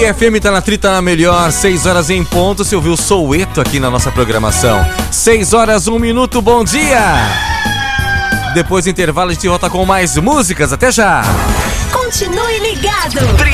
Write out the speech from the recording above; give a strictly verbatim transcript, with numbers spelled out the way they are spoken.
Tupi F M tá na trita na melhor, seis horas em ponto. Você ouviu Soueto aqui na nossa programação. seis horas, um minuto, bom dia! Depois do intervalo a gente volta com mais músicas, até já! Continue ligado!